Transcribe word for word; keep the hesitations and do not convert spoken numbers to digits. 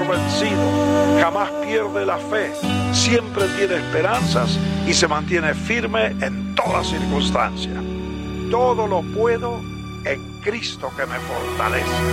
vencido, jamás pierde la fe, siempre tiene esperanzas y se mantiene firme en toda circunstancia. Todo lo puedo en Cristo que me fortalece.